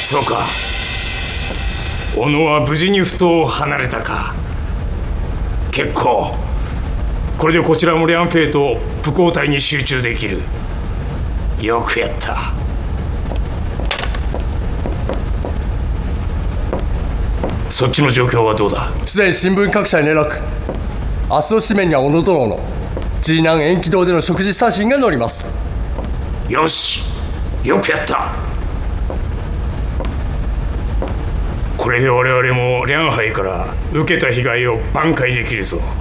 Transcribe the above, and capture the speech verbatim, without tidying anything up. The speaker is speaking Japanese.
そうか、小野は無事に埠頭を離れたか。結構。これでこちらもリャンフェイと武工隊に集中できる。よくやった。そっちの状況はどうだ。 すでに新聞各社に連絡。明日の紙面には小野殿のジーナン延期堂での食事写真が載ります。 よし、よくやった。これで我々もリャンハイから受けた被害を挽回できるぞ。